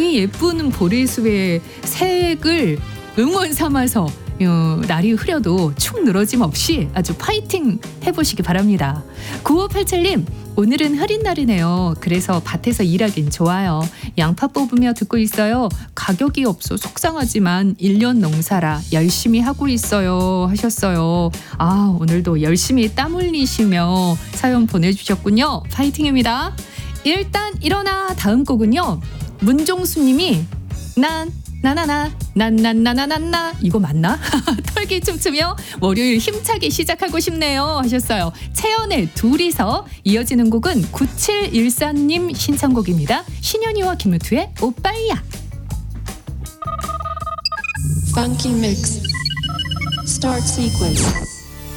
이 예쁜 보리수의 색을 응원 삼아서 날이 흐려도 축 늘어짐 없이 아주 파이팅 해보시기 바랍니다. 9587님, 오늘은 흐린 날이네요. 그래서 밭에서 일하긴 좋아요. 양파 뽑으며 듣고 있어요. 가격이 없어 속상하지만 1년 농사라 열심히 하고 있어요 하셨어요. 아, 오늘도 열심히 땀 흘리시며 사연 보내주셨군요. 파이팅입니다. 일단 일어나 다음 곡은요. 문종수님이 나나나나나나나나 이거 맞나? 털기 춤추며 월요일 힘차게 시작하고 싶네요 하셨어요. 채연의 둘이서. 이어지는 곡은 9714님 신청곡입니다. 신현이와 김우투의 오빠야. Funky Mix Start Sequence